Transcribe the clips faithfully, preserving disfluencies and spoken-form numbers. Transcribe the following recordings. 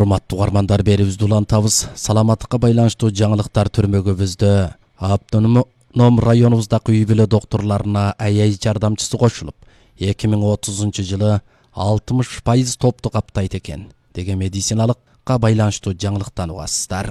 Урматтуу угармандар, берибизди улантабыз. Саламаттыкка байланыштуу жаңылыктар түрмөгүбүздө автоном районубуздагы үй бүлө доктурларына АЯИ жардамчысы кошулуп, эки миң отузунчу жылы алтымыш пайыз топту каптайт экен деген медициналыкка байланыштуу жаңылыктан угасыздар.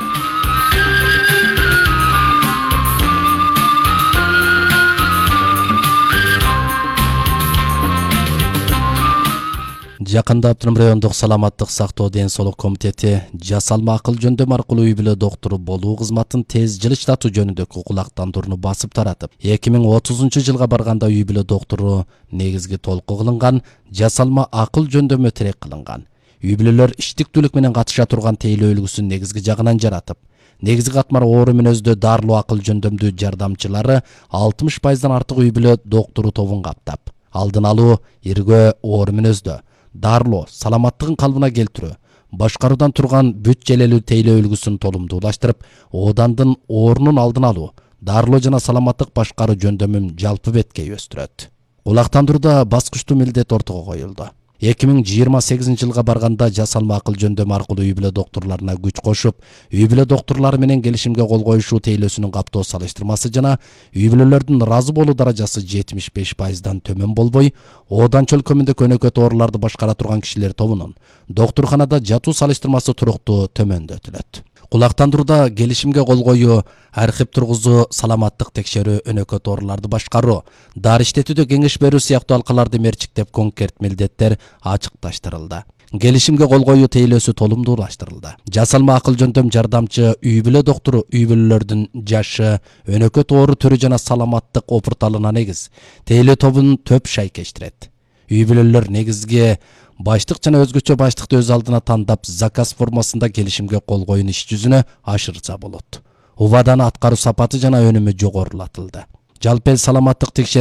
Жакында Автоном райондук саламаттык сактоо ден соолук комитети жасалма акыл жөндөм аркылуу үй бүлө доктуру болуу кызматын тез жылыштатуу жөнүндөгү кулактандырууну басып таратып, эки миң отузунчу жылга барганда үй бүлө доктуру негизги толку кылынган жасалма акыл жөндөмү терек кылынган. Үй бүлөлөр иштиктүүлүк менен катыша турган тейлөө үлгүсүн негизги жагынан жаратып, негизги катмар оору мүнөздүү даарылуу акыл жөндөмдүү жардамчылары алтымыш пайыздан артык үй бүлө доктуру тобун каптап, алдын алуу, иргөө оору мүнөздөө дарылоо, саламаттыгын калыбына келтирүү, башкаруудан турган бүт желелүү тейлөө үлгүсүн толумдуулаштырып, оодандын оорунун алдын алуу, дарылоо жана саламаттык башкаруу жөндөмүн жалпы бетке өстүрөт. Кулактандырууда баскычтуу милдет ортого коюлду. эки миң жыйырма сегизинчи жылга барганда жасалма акыл жөндөм аркылуу үй бүлө доктурларына күч кошуп, үй бүлө доктурлары менен келишимге кол коюшуу тейлөөсүнүн каптоо салыштырмасы жана үй бүлөлөрдүн ыраазы болуу даражасы жетимиш беш пайыздан төмөн болбой, оодан чөлкөмүндө өнөкөт ооруларды башкара турган кишилер тобунун доктурканада жатуу салыштырмасы туруктуу төмөндөтүлөт. Кулактандырууда келишимге кол коюу, архив тургузуу, саламаттык текшерүү, өнөкөт ооруларды башкаруу, дары иштетүүдө кеңеш берүү сыяктуу алкаларды мерчиктеп конкрет милдеттер ачыкташтырылды. Келишимге кол коюу тейлөөсү толумдуулаштырылды. Жасалма акыл жөндөм жардамчы үй бүлө доктуру үй бүлөлөрдүн жашы, өнөкөт оору түрү жана саламаттык опурталына негиз тейлөө тобун төп шайкештирет. Үй бүлөлөр негизги баштык жана өзгөчө баштыкты өз алдына тандап, заказ формасында келишимге кол коюун иш жүзүнө ашырса болот. Убадан аткаруу сапаты жана өнүмү жогорулатылды. Жалпы саламаттык текшерүү